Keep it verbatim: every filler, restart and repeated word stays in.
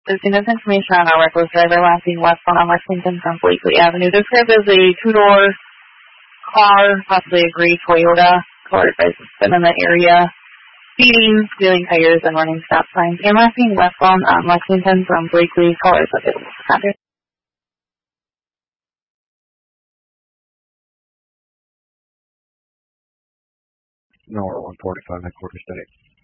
Posting this information on our reckless driver last seen westbound on Lexington from Blakely Avenue. Described as a two-door car, possibly a gray Toyota. Colored by suspend in the area. Speeding, stealing tires, and running stop signs. And last seen westbound on Lexington from Blakely. Colors of it. Contact. Nor one forty-five, headquarters today.